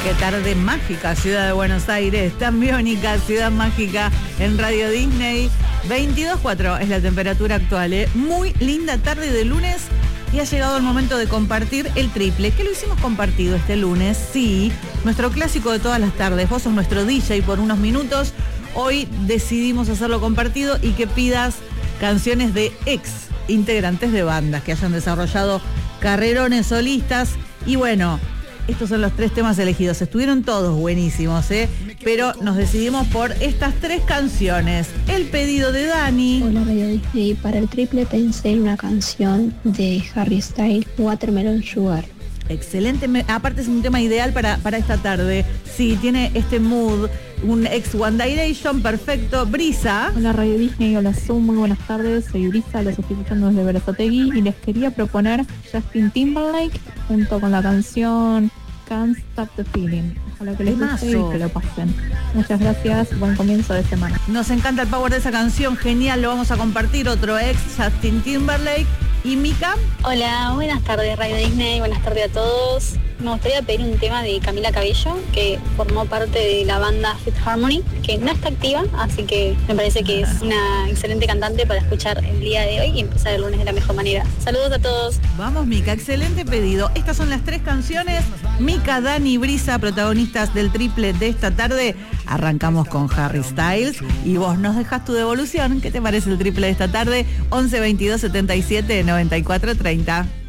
Qué tarde mágica, ciudad de Buenos Aires, tan biónica, ciudad mágica en Radio Disney. 22.4 es la temperatura actual, ¿eh? Muy linda tarde de lunes y ha llegado el momento de compartir el triple. ¿Qué lo hicimos compartido este lunes? Sí, nuestro clásico de todas las tardes. Vos sos nuestro DJ por unos minutos. Hoy decidimos hacerlo compartido y que pidas canciones de ex integrantes de bandas que hayan desarrollado carrerones solistas. Y bueno, estos son los 3 temas elegidos. Estuvieron todos buenísimos, pero nos decidimos por estas 3 canciones. El pedido de Dani. Hola Radio Disney, para el triple pensé en una canción de Harry Styles, Watermelon Sugar. Excelente, aparte es un tema ideal para esta tarde. Sí, tiene este mood, un ex One Direction, perfecto. Brisa. Hola Radio Disney, hola Zoom, muy buenas tardes. Soy Brisa, los estoy escuchando desde Berazategui y les quería proponer Justin Timberlake junto con la canción Can't Stop the Feeling. Ojalá que les guste y que lo pasen. Muchas gracias, buen comienzo de semana. Nos encanta el power de esa canción, genial, lo vamos a compartir. Otro ex, Justin Timberlake. ¿Y Mica? Hola, buenas tardes Radio Disney, buenas tardes a todos. Me gustaría pedir un tema de Camila Cabello, que formó parte de la banda Fifth Harmony, que no está activa, así que me parece que es una excelente cantante para escuchar el día de hoy y empezar el lunes de la mejor manera. Saludos a todos. Vamos Mica, excelente pedido. Estas son las 3 canciones. Mica, Dani, Brisa, protagonistas del triple de esta tarde. Arrancamos con Harry Styles y vos nos dejás tu devolución. ¿Qué te parece el triple de esta tarde? 11 22 77 94 30.